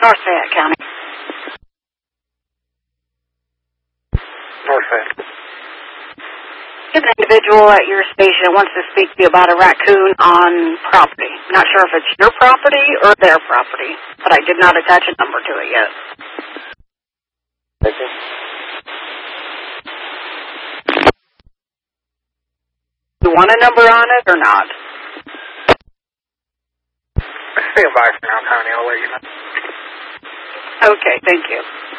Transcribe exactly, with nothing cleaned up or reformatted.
North Fayette County. North Fayette. You have an individual at your station that wants to speak to you about a raccoon on property. I'm not sure if it's your property or their property, but I did not attach a number to it yet. Thank you. You want a number on it or not? Stand by for now, Tony. I'll let you know. Okay, thank you.